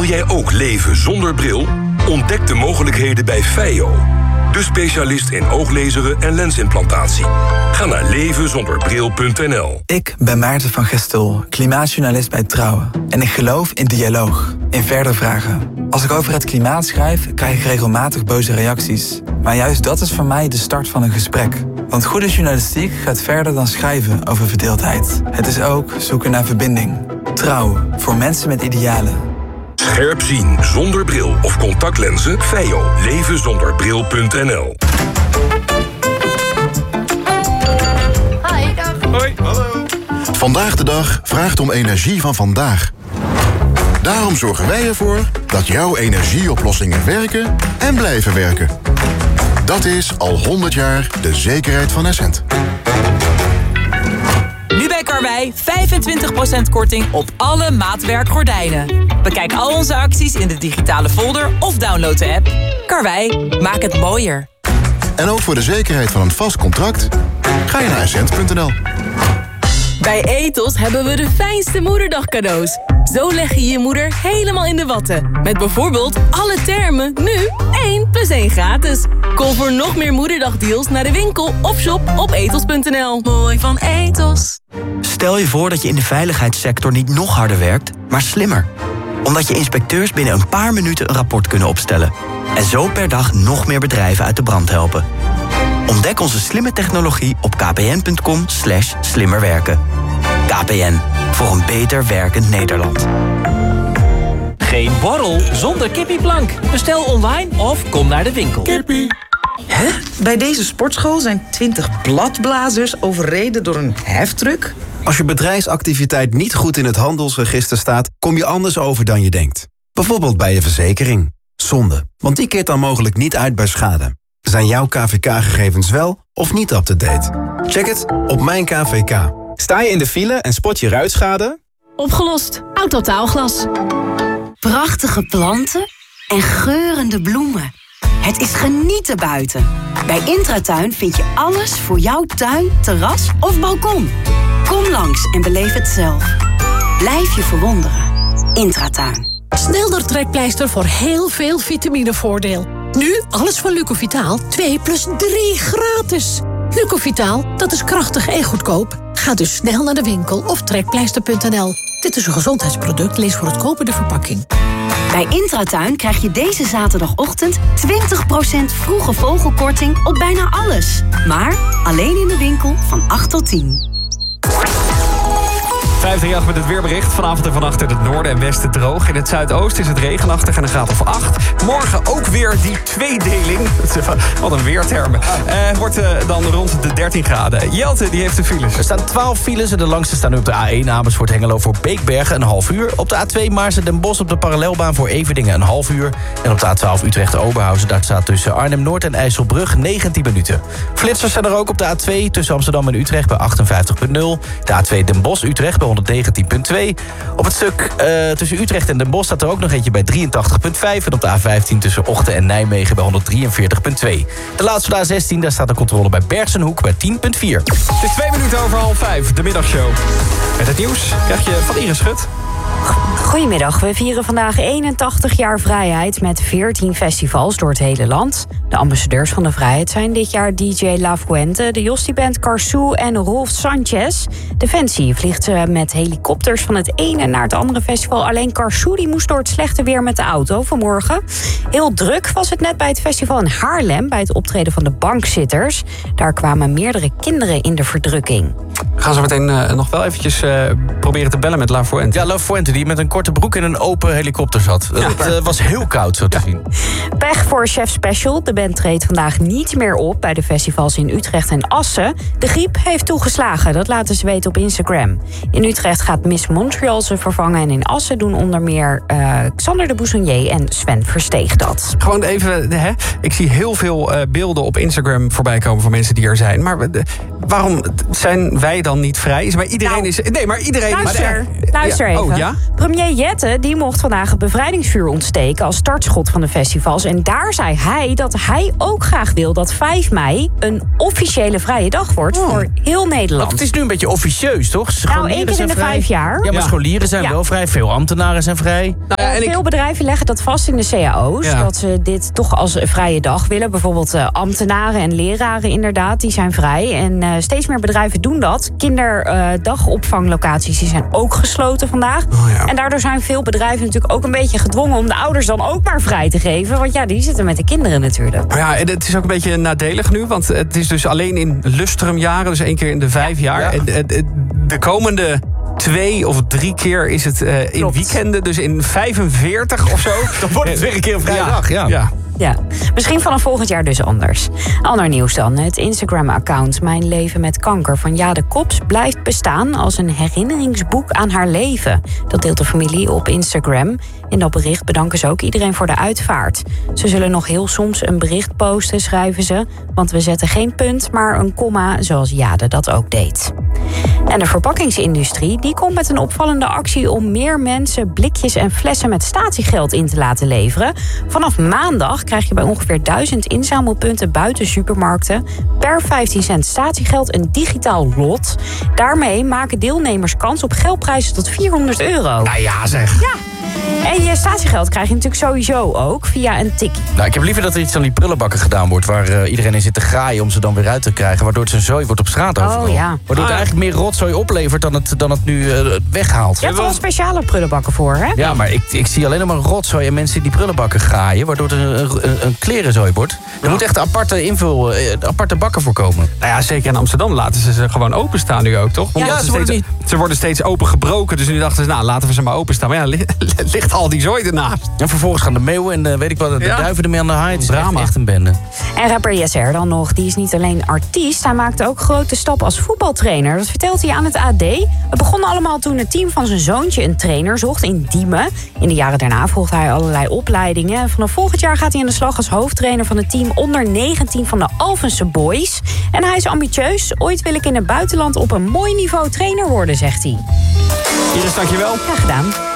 Wil jij ook leven zonder bril? Ontdek de mogelijkheden bij Feio, de specialist in ooglezeren en lensimplantatie. Ga naar levenzonderbril.nl. Ik ben Maarten van Gestel, klimaatjournalist bij Trouw. En ik geloof in dialoog, in verder vragen. Als ik over het klimaat schrijf, krijg ik regelmatig boze reacties. Maar juist dat is voor mij de start van een gesprek. Want goede journalistiek gaat verder dan schrijven over verdeeldheid. Het is ook zoeken naar verbinding. Trouw, voor mensen met idealen. Scherp zien zonder bril of contactlenzen? Feio. Levenzonderbril.nl. Hoi, dag. Hoi, hallo. Vandaag de dag vraagt om energie van vandaag. Daarom zorgen wij ervoor dat jouw energieoplossingen werken en blijven werken. Dat is al 100 jaar de zekerheid van Essent. Nu bij Karwei 25% korting op alle maatwerk gordijnen. Bekijk al onze acties in de digitale folder of download de app. Karwei, maak het mooier. En ook voor de zekerheid van een vast contract, ga je naar Essent.nl. Bij Ethos hebben we de fijnste moederdagcadeaus. Zo leg je je moeder helemaal in de watten. Met bijvoorbeeld alle termen nu 1+1 gratis. Kom voor nog meer moederdagdeals naar de winkel of shop op ethos.nl. Mooi van Ethos. Stel je voor dat je in de veiligheidssector niet nog harder werkt, maar slimmer. Omdat je inspecteurs binnen een paar minuten een rapport kunnen opstellen. En zo per dag nog meer bedrijven uit de brand helpen. Ontdek onze slimme technologie op kpn.com/slimmerwerken. KPN, voor een beter werkend Nederland. Geen borrel zonder kippieplank. Bestel online of kom naar de winkel. Kippie. Hè? Bij deze sportschool zijn 20 bladblazers overreden door een heftruck? Als je bedrijfsactiviteit niet goed in het handelsregister staat, kom je anders over dan je denkt. Bijvoorbeeld bij je verzekering. Zonde, want die keert dan mogelijk niet uit bij schade. Zijn jouw KVK-gegevens wel of niet up-to-date? Check het op Mijn KVK. Sta je in de file en spot je ruitschade? Opgelost. Autotaalglas. Prachtige planten en geurende bloemen. Het is genieten buiten. Bij Intratuin vind je alles voor jouw tuin, terras of balkon. Kom langs en beleef het zelf. Blijf je verwonderen. Intratuin. Snel door Trekpleister voor heel veel vitaminevoordeel. Nu alles van Lucovitaal 2+3 gratis. Lucovitaal, dat is krachtig en goedkoop. Ga dus snel naar de winkel of trekpleister.nl. Dit is een gezondheidsproduct, lees voor het kopen de verpakking. Bij Intratuin krijg je deze zaterdagochtend 20% vroege vogelkorting op bijna alles. Maar alleen in de winkel van 8 tot 10. 538 met het weerbericht. Vanavond en vannacht in het noorden en westen droog. In het zuidoosten is het regenachtig en een graad of 8. Morgen ook weer die tweedeling. Wat een weertermen. Wordt dan rond de 13 graden. Jelte, die heeft de files. Er staan 12 files en de langste staan nu op de A1 Amersfoort Hengelo voor Beekbergen een half uur. Op de A2 Maarsen Den Bosch op de parallelbaan voor Everdingen een half uur. En op de A12 Utrecht Oberhausen, daar staat tussen Arnhem-Noord en IJsselbrug 19 minuten. Flitsers zijn er ook op de A2 tussen Amsterdam en Utrecht bij 58.0. De A2 Den Bosch Utrecht bij 119.2. Op het stuk tussen Utrecht en Den Bosch staat er ook nog eentje bij 83.5. En op de A15 tussen Ochten en Nijmegen bij 143.2. De laatste de A16, daar staat de controle bij Bergsenhoek bij 10.4. Het is 2 minuten over 4:30, de middagshow. Met het nieuws krijg je van Iris Schut. Goedemiddag, we vieren vandaag 81 jaar vrijheid met 14 festivals door het hele land. De ambassadeurs van de vrijheid zijn dit jaar DJ La Fuente, de Jostie-band Carsou en Rolf Sanchez. Defensie vliegt met helikopters van het ene naar het andere festival. Alleen Carsou die moest door het slechte weer met de auto vanmorgen. Heel druk was het net bij het festival in Haarlem bij het optreden van de bankzitters. Daar kwamen meerdere kinderen in de verdrukking. We gaan zo meteen nog wel eventjes proberen te bellen met La Fuente. Ja, La Fuente die met een korte broek in een open helikopter zat. Het was heel koud zo te zien. Pech voor Chef Special. De band treedt vandaag niet meer op bij de festivals in Utrecht en Assen. De griep heeft toegeslagen, dat laten ze weten op Instagram. In Utrecht gaat Miss Montreal ze vervangen en in Assen doen onder meer Xander de Bouzonier en Sven Versteeg dat. Gewoon even, ik zie heel veel beelden op Instagram voorbij komen van mensen die er zijn. Maar waarom zijn wij dan niet vrij? Maar iedereen is... Nee, maar iedereen Luister even. Oh, ja? Premier Jette die mocht vandaag het bevrijdingsvuur ontsteken als startschot van de festivals. En daar zei hij dat hij ook graag wil dat 5 mei een officiële vrije dag wordt voor heel Nederland. Want het is nu een beetje officieus, toch? Nou, 1 keer in de 5 jaar. Ja, maar scholieren zijn wel vrij. Veel ambtenaren zijn vrij. Veel bedrijven leggen dat vast in de cao's. Ja. Dat ze dit toch als vrije dag willen. Bijvoorbeeld ambtenaren en leraren inderdaad, die zijn vrij. En steeds meer bedrijven doen dat. Kinderdagopvanglocaties die zijn ook gesloten vandaag. En daardoor zijn veel bedrijven natuurlijk ook een beetje gedwongen om de ouders dan ook maar vrij te geven. Want ja, die zitten met de kinderen natuurlijk. Maar ja, en het is ook een beetje nadelig nu. Want het is dus alleen in lustrumjaren, dus 1 keer in de 5 jaar. Ja. En de komende 2 of 3 keer is het in weekenden. Dus in 45 of zo. Dan wordt het weer een keer een vrije dag. Ja, misschien vanaf volgend jaar dus anders. Ander nieuws dan. Het Instagram-account Mijn Leven met Kanker van Jade Kops blijft bestaan als een herinneringsboek aan haar leven. Dat deelt de familie op Instagram. In dat bericht bedanken ze ook iedereen voor de uitvaart. Ze zullen nog heel soms een bericht posten, schrijven ze. Want we zetten geen punt, maar een komma, zoals Jade dat ook deed. En de verpakkingsindustrie die komt met een opvallende actie om meer mensen blikjes en flessen met statiegeld in te laten leveren. Vanaf maandag krijg je bij ongeveer 1000 inzamelpunten buiten supermarkten per 15 cent statiegeld een digitaal lot. Daarmee maken deelnemers kans op geldprijzen tot €400. Nou ja, zeg. Ja. En je statiegeld krijg je natuurlijk sowieso ook via een tikkie. Nou, ik heb liever dat er iets aan die prullenbakken gedaan wordt, waar iedereen in zit te graaien om ze dan weer uit te krijgen, waardoor het zijn zooi wordt op straat overal. Oh, ja. Waardoor het eigenlijk meer rotzooi oplevert dan het nu weghaalt. Je hebt er wel speciale prullenbakken voor, hè? Ja, maar ik zie alleen nog maar rotzooi en mensen die prullenbakken graaien, waardoor er een klerenzooi wordt. Er moet echt aparte bakken voor komen. Nou ja, zeker in Amsterdam laten ze gewoon openstaan nu ook, toch? Ja, ze worden steeds opengebroken, dus nu dachten ze, nou, laten we ze maar openstaan. Maar ja, ligt al die zooi ernaast. En vervolgens gaan de meeuwen en weet ik wat, de duiven ermee aan de haai. Het is echt een bende. En rapper Jesser dan nog, die is niet alleen artiest, hij maakte ook grote stappen als voetbaltrainer. Dat vertelt hij aan het AD. Het begon allemaal toen het team van zijn zoontje een trainer zocht in Diemen. In de jaren daarna volgde hij allerlei opleidingen. Vanaf volgend jaar gaat hij aan de slag als hoofdtrainer van het team onder 19 van de Alphense Boys. En hij is ambitieus. Ooit wil ik in het buitenland op een mooi niveau trainer worden, zegt hij. Iris, dankjewel. Graag gedaan.